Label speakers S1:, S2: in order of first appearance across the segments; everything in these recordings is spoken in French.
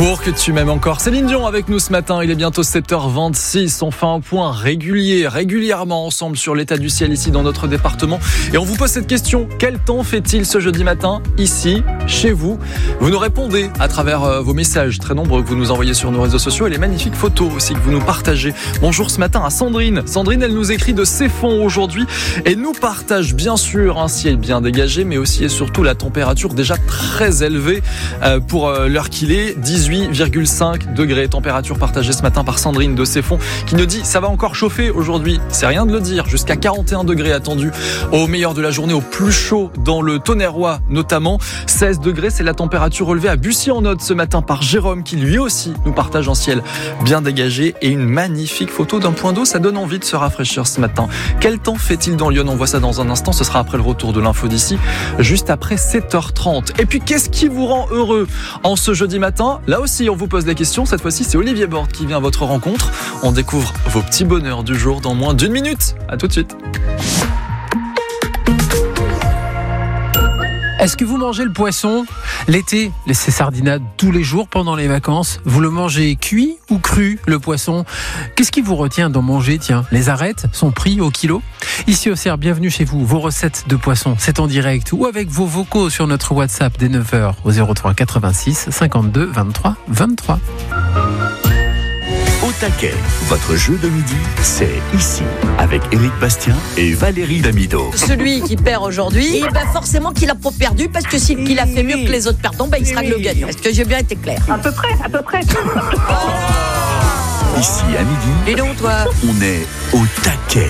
S1: Pour que tu m'aimes encore, Céline Dion avec nous ce matin. Il est bientôt 7h26. On fait un point régulièrement ensemble sur l'état du ciel ici dans notre département. Et on vous pose cette question. Quel temps fait-il ce jeudi matin ici, chez vous? Vous nous répondez à travers vos messages très nombreux que vous nous envoyez sur nos réseaux sociaux et les magnifiques photos aussi que vous nous partagez. Bonjour ce matin à Sandrine. Sandrine, elle nous écrit de Ceffonds aujourd'hui et nous partage bien sûr un ciel bien dégagé, mais aussi et surtout la température déjà très élevée pour l'heure qu'il est. 18,5 degrés, température partagée ce matin par Sandrine de Ceffonds qui nous dit ça va encore chauffer aujourd'hui, c'est rien de le dire, jusqu'à 41 degrés attendu au meilleur de la journée, au plus chaud dans le Tonnerrois notamment. 16 degrés, c'est la température relevée à Bussy-en-Aude ce matin par Jérôme qui lui aussi nous partage un ciel bien dégagé et une magnifique photo d'un point d'eau, ça donne envie de se rafraîchir ce matin. Quel temps fait-il dans Lyon? On voit ça dans un instant, ce sera après le retour de l'info d'ici, juste après 7h30. Et puis qu'est-ce qui vous rend heureux en ce jeudi matin? Là aussi, on vous pose la question. Cette fois-ci, c'est Olivier Borde qui vient à votre rencontre. On découvre vos petits bonheurs du jour dans moins d'une minute. À tout de suite.
S2: Est-ce que vous mangez le poisson l'été, ces sardinades tous les jours pendant les vacances? Vous le mangez cuit ou cru, le poisson? Qu'est-ce qui vous retient d'en manger? Tiens, les arêtes sont pris au kilo. Ici au CER, bienvenue chez vous. Vos recettes de poisson, c'est en direct ou avec vos vocaux sur notre WhatsApp dès 9h au 03 86 52 23 23.
S3: Au taquet, votre jeu de midi, c'est ici, avec Éric Bastien et Valérie Damido.
S4: Celui qui perd aujourd'hui, forcément qu'il n'a pas perdu, parce que s'il a fait mieux que les autres perdants, il sera le gagnant. Est-ce que j'ai bien été clair?
S5: À peu près.
S3: Ici à midi,
S4: Et donc toi?
S3: on est au taquet.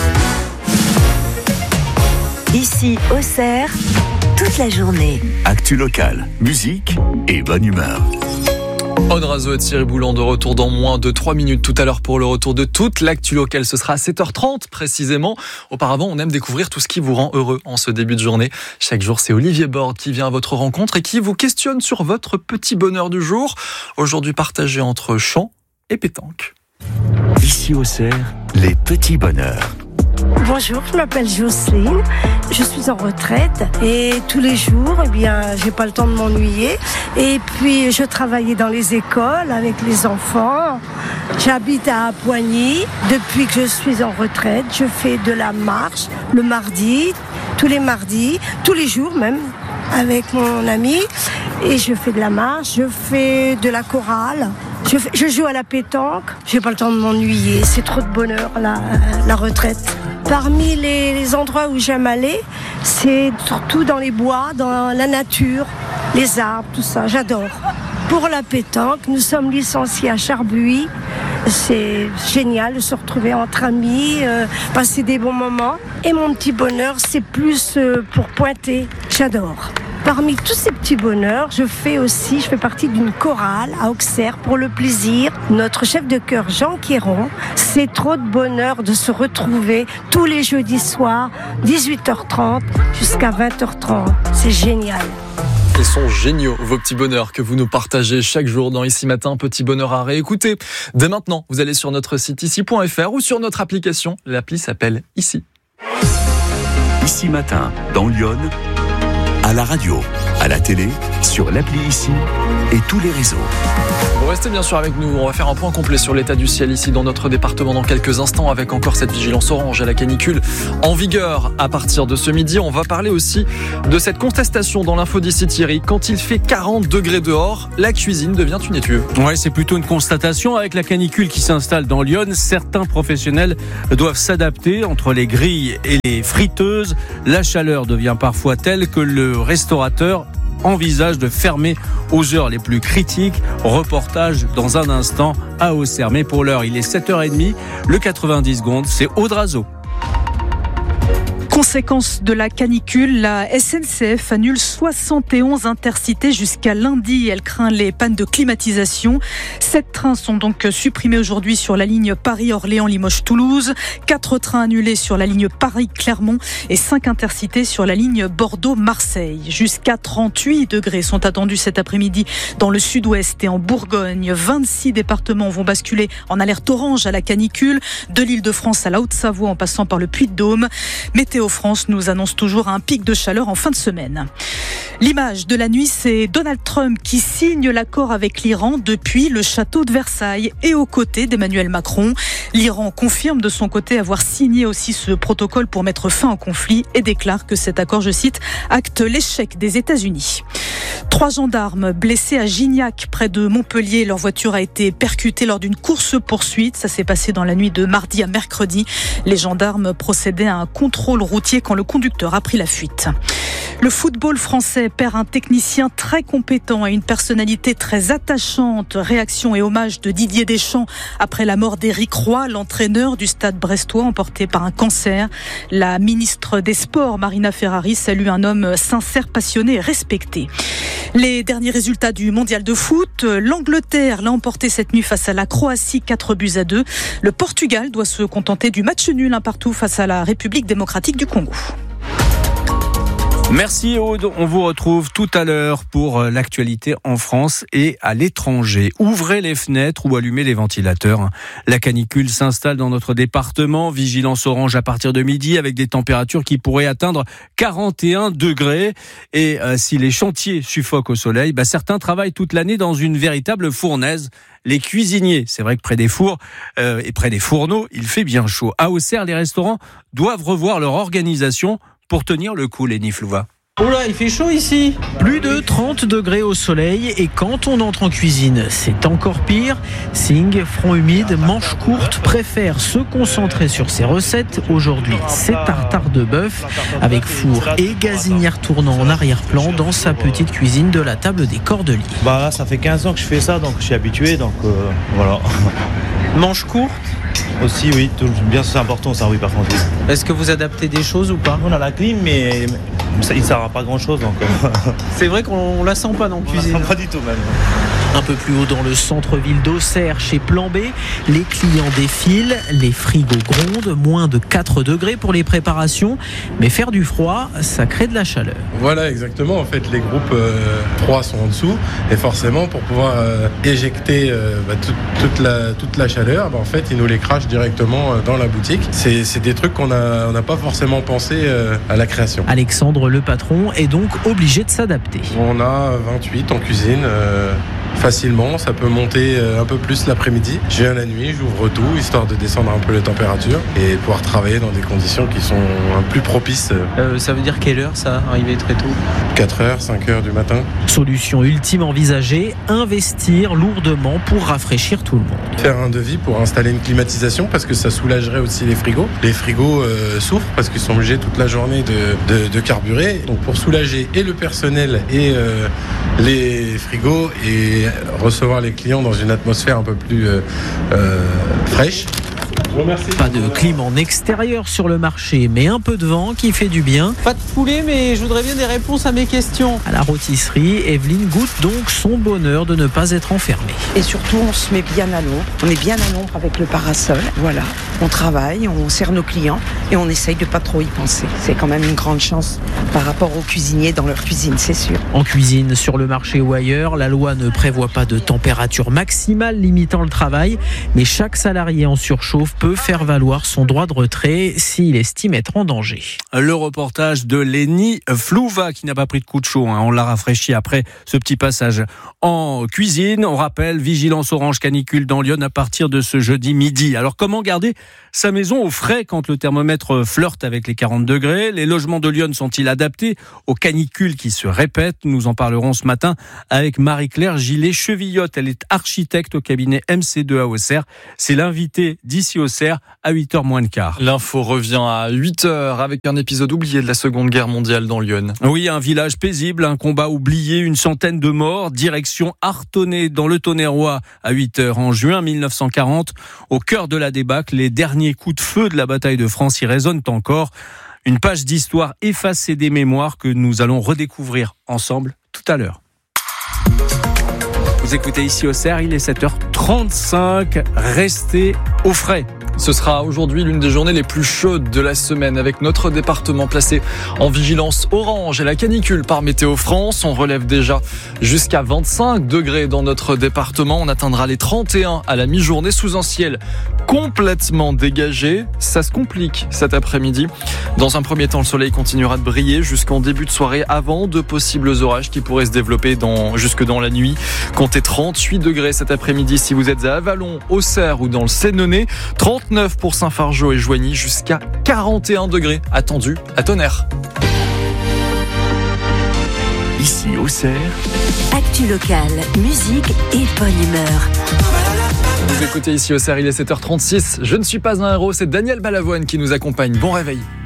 S6: Ici au CER, toute la journée.
S3: Actu locale, musique et bonne humeur.
S1: Odrazo et Thierry Boulan de retour dans moins de 3 minutes tout à l'heure pour le retour de toute l'actu locale. Ce sera à 7h30 précisément. Auparavant, on aime découvrir tout ce qui vous rend heureux en ce début de journée. Chaque jour, c'est Olivier Borde qui vient à votre rencontre et qui vous questionne sur votre petit bonheur du jour. Aujourd'hui partagé entre chant et pétanque.
S3: Ici au CER, les petits bonheurs.
S7: Bonjour, je m'appelle Jocelyne, je suis en retraite et tous les jours, j'ai pas le temps de m'ennuyer. Et puis, je travaillais dans les écoles avec les enfants. J'habite à Poigny. Depuis que je suis en retraite, je fais de la marche le mardi, tous les mardis, tous les jours même, avec mon ami. Et je fais de la marche, je fais de la chorale. Je joue à la pétanque, j'ai pas le temps de m'ennuyer, c'est trop de bonheur la retraite. Parmi les endroits où j'aime aller, c'est surtout dans les bois, dans la nature, les arbres, tout ça, j'adore. Pour la pétanque, nous sommes licenciés à Charbuy. C'est génial de se retrouver entre amis, passer des bons moments. Et mon petit bonheur, c'est plus pour pointer, j'adore. Parmi tous ces petits bonheurs, je fais partie d'une chorale à Auxerre pour le plaisir. Notre chef de chœur, Jean Quéron, c'est trop de bonheur de se retrouver tous les jeudis soirs, 18h30 jusqu'à 20h30. C'est génial.
S1: Ils sont géniaux, vos petits bonheurs que vous nous partagez chaque jour dans Ici Matin. Petit bonheur à réécouter. Dès maintenant, vous allez sur notre site ici.fr ou sur notre application. L'appli s'appelle Ici.
S3: Ici Matin, dans Lyon, à la radio, à la télé, sur l'appli Ici et tous les réseaux.
S1: Vous restez bien sûr avec nous, on va faire un point complet sur l'état du ciel ici dans notre département dans quelques instants avec encore cette vigilance orange à la canicule en vigueur à partir de ce midi. On va parler aussi de cette contestation dans l'info d'ici Thierry. Quand il fait 40 degrés dehors, la cuisine devient une étuve.
S8: Ouais, c'est plutôt une constatation. Avec la canicule qui s'installe dans Lyon, certains professionnels doivent s'adapter entre les grilles et les friteuses. La chaleur devient parfois telle que le restaurateur envisage de fermer aux heures les plus critiques. Reportage dans un instant à Auxerre. Mais pour l'heure, il est 7h30. Le 90 secondes, c'est Odrazo.
S9: Conséquence de la canicule, la SNCF annule 71 intercités jusqu'à lundi. Elle craint les pannes de climatisation. 7 trains sont donc supprimés aujourd'hui sur la ligne Paris-Orléans-Limoges-Toulouse. 4 trains annulés sur la ligne Paris-Clermont et 5 intercités sur la ligne Bordeaux-Marseille. Jusqu'à 38 degrés sont attendus cet après-midi dans le sud-ouest et en Bourgogne. 26 départements vont basculer en alerte orange à la canicule, de l'Île-de-France à la Haute-Savoie en passant par le Puy-de-Dôme. Météo Météo France nous annonce toujours un pic de chaleur en fin de semaine. L'image de la nuit, c'est Donald Trump qui signe l'accord avec l'Iran depuis le château de Versailles et aux côtés d'Emmanuel Macron. L'Iran confirme de son côté avoir signé aussi ce protocole pour mettre fin au conflit et déclare que cet accord, je cite, acte l'échec des États-Unis. 3 gendarmes blessés à Gignac, près de Montpellier. Leur voiture a été percutée lors d'une course-poursuite. Ça s'est passé dans la nuit de mardi à mercredi. Les gendarmes procédaient à un contrôle routier quand le conducteur a pris la fuite. Le football français perd un technicien très compétent et une personnalité très attachante. Réaction et hommage de Didier Deschamps après la mort d'Éric Roy, l'entraîneur du Stade brestois emporté par un cancer. La ministre des Sports, Marina Ferrari, salue un homme sincère, passionné et respecté. Les derniers résultats du mondial de foot. L'Angleterre l'a emporté cette nuit face à la Croatie, 4-2. Le Portugal doit se contenter du match nul 1-1 face à la République démocratique du Congo.
S8: Merci Aude, on vous retrouve tout à l'heure pour l'actualité en France et à l'étranger. Ouvrez les fenêtres ou allumez les ventilateurs. La canicule s'installe dans notre département, vigilance orange à partir de midi avec des températures qui pourraient atteindre 41 degrés. Et si les chantiers suffoquent au soleil, certains travaillent toute l'année dans une véritable fournaise. Les cuisiniers, c'est vrai que près des fours et près des fourneaux, il fait bien chaud. À Auxerre, les restaurants doivent revoir leur organisation pour tenir le coup, Léni Flouva.
S2: Oula, il fait chaud ici. Plus de 30 degrés au soleil et quand on entre en cuisine, c'est encore pire. Singh, front humide, manches courtes, préfère se concentrer sur ses recettes. Aujourd'hui, c'est tartare de bœuf avec four et gazinière tournant en arrière-plan dans sa petite cuisine de la table des Cordeliers.
S5: Là, ça fait 15 ans que je fais ça, donc je suis habitué, donc voilà.
S2: Manches courtes
S5: aussi, oui, bien c'est important ça, oui, par contre. Oui.
S2: Est-ce que vous adaptez des choses ou pas?
S5: On a la clim, mais ça, il ne sert à pas grand-chose. Donc,
S2: c'est vrai qu'on la sent pas dans la cuisine.
S5: On la sent pas du tout même.
S2: Un peu plus haut dans le centre-ville d'Auxerre, chez Plan B, les clients défilent, les frigos grondent, moins de 4 degrés pour les préparations, mais faire du froid, ça crée de la chaleur.
S10: Voilà, exactement. En fait, les groupes froids sont en dessous, et forcément, pour pouvoir éjecter toute la chaleur, en fait, ils nous les crachent directement dans la boutique. C'est des trucs qu'on n'a pas forcément pensé à la création.
S2: Alexandre, le patron, est donc obligé de s'adapter.
S10: On a 28 en cuisine. Facilement, ça peut monter un peu plus l'après-midi. Je viens la nuit, j'ouvre tout, histoire de descendre un peu les températures et pouvoir travailler dans des conditions qui sont plus propices.
S2: Ça veut dire quelle heure ça, arriver très tôt?
S10: 4h, 5h du matin.
S2: Solution ultime envisagée, investir lourdement pour rafraîchir tout le monde.
S10: Faire un devis pour installer une climatisation parce que ça soulagerait aussi les frigos. Les frigos souffrent parce qu'ils sont obligés toute la journée de carburer. Donc pour soulager et le personnel et les frigos et recevoir les clients dans une atmosphère un peu plus fraîche.
S2: Pas de clim en extérieur sur le marché, mais un peu de vent qui fait du bien. Pas de poulet, mais je voudrais bien des réponses à mes questions. À la rôtisserie, Evelyne goûte donc son bonheur de ne pas être enfermée.
S11: Et surtout, on se met bien à l'ombre. On est bien à l'ombre avec le parasol. Voilà, on travaille, on sert nos clients et on essaye de pas trop y penser. C'est quand même une grande chance par rapport aux cuisiniers dans leur cuisine, c'est sûr.
S2: En cuisine, sur le marché ou ailleurs, la loi ne prévoit pas de température maximale limitant le travail, mais chaque salarié en surchauffe peut faire valoir son droit de retrait s'il estime être en danger.
S8: Le reportage de Léni Flouva qui n'a pas pris de coup de chaud. On l'a rafraîchi après ce petit passage en cuisine. On rappelle, vigilance orange canicule dans Lyon à partir de ce jeudi midi. Alors comment garder sa maison au frais quand le thermomètre flirte avec les 40 degrés? Les logements de Lyon sont-ils adaptés aux canicules qui se répètent? Nous en parlerons ce matin avec Marie-Claire Gillet-Chevillotte. Elle est architecte au cabinet MC2 à Auxerre. C'est l'invité d'ici Auxerre à 8h moins le quart.
S1: L'info revient à 8h avec un épisode oublié de la Seconde Guerre mondiale dans Lyon.
S8: Oui, un village paisible, un combat oublié, une centaine de morts. Direction Artonnay dans le Tonnerrois à 8h en juin 1940. Au cœur de la débâcle, les derniers coups de feu de la bataille de France y résonnent encore. Une page d'histoire effacée des mémoires que nous allons redécouvrir ensemble tout à l'heure. Vous écoutez ici Auxerre, il est 7h35. Restez au frais
S1: Ce sera aujourd'hui l'une des journées les plus chaudes de la semaine avec notre département placé en vigilance orange et la canicule par Météo France. On relève déjà jusqu'à 25 degrés dans notre département. On atteindra les 31 à la mi-journée sous un ciel complètement dégagé. Ça se complique cet après-midi. Dans un premier temps, le soleil continuera de briller jusqu'en début de soirée avant de possibles orages qui pourraient se développer jusque dans la nuit. Comptez 38 degrés cet après-midi si vous êtes à Avallon, Auxerre ou dans le Sénonais. 39 pour Saint-Fargeau et Joigny, jusqu'à 41 degrés attendus à Tonnerre.
S3: Ici Auxerre,
S6: actu locale, musique et bonne humeur.
S1: Vous écoutez ici Auxerre, il est 7h36. Je ne suis pas un héros, c'est Daniel Balavoine qui nous accompagne. Bon réveil.